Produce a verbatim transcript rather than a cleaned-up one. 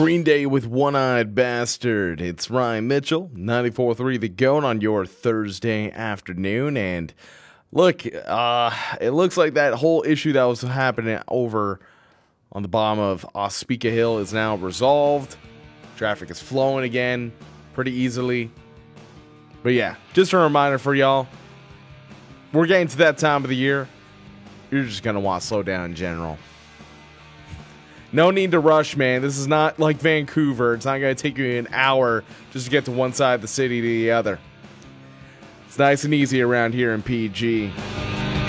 Green Day with One-Eyed Bastard. It's Ryan Mitchell, ninety-four point three The Goat on your Thursday afternoon. And look, uh, it looks like that whole issue that was happening over on the bottom of Ospika Hill is now resolved. Traffic is flowing again pretty easily. But yeah, just a reminder for y'all, we're getting to that time of the year. You're just going to want to slow down in general. No need to rush, man. This is not like Vancouver. It's not going to take you an hour just to get to one side of the city to the other. It's nice and easy around here in P G.